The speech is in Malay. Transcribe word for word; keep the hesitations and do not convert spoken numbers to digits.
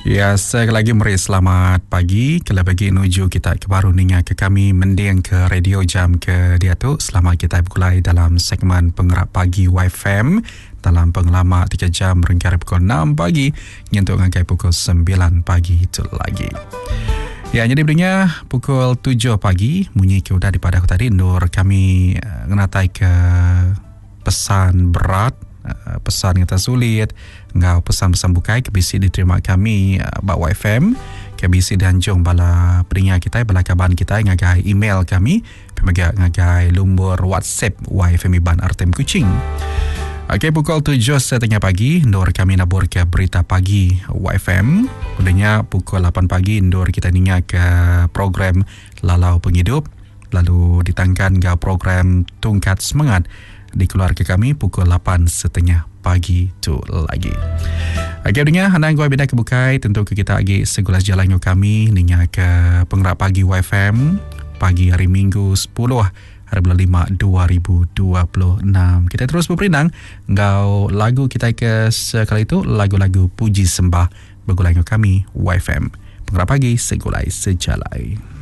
Ya, sekali lagi meri selamat pagi. Kalau bagi menuju kita ke baru ninga ke kami mending ke radio jam ke dia tu. Selamat kita berkulai dalam segmen Penggerak Pagi Y F M dalam pengelama tiga jam berengkari pukul enam pagi nyentuh ngakai pukul sembilan pagi itu lagi. Ya, jadi berikutnya pukul tujuh pagi munyi ke udah daripada aku tadi Nur kami uh, ngenatai ke pesan berat, uh, pesan yang tersulit, ngau pesan-pesan bukai ke B C diterima kami uh, bak Y F M ke B C dan jong bala peringat kita bala kaban kita ngagai email kami pemaga ngagai lumbur WhatsApp Y F M Iban Artem Kuching. Okey, pukul tujuh setengah pagi Nur kami nabur ke berita pagi Y F M. Kemudiannya pukul lapan pagi Nur kita ningat ke program Lalau Penghidup. Lalu ditangkan ke program Tungkat Semangat dikeluarkan kami pukul lapan setengah pagi tu lagi. Okey, dengan hanang gua beda kebukai tentu ke kita lagi segulas jalan kami ningat ke Penggerak Pagi Y F M pagi hari Minggu sepuluh hari bulan lima dua ribu dua puluh enam. Kita terus berperinang ngau lagu kita ke sekali itu lagu-lagu puji sembah bergulai kami Y F M Penggerak Pagi segulai sejalai.